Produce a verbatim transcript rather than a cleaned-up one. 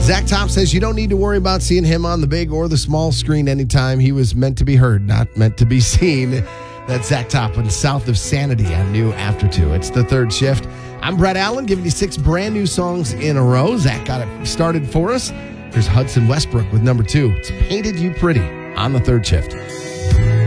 Zach Top says you don't need to worry about seeing him on the big or the small screen anytime. He was meant to be heard, not meant to be seen. That's Zach Top on South of Sanity on New After two. It's the third shift. I'm Brett Allen, giving you six brand new songs in a row. Zach got it started for us. Here's Hudson Westbrook with number two. It's Painted You Pretty on the third shift.